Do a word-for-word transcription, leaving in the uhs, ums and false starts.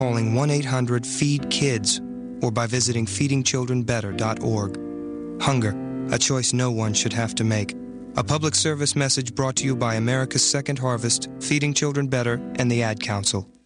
calling one eight hundred feed kids or by visiting feeding children better dot org. Hunger, a choice no one should have to make. A public service message brought to you by America's Second Harvest, Feeding Children Better, and the Ad Council.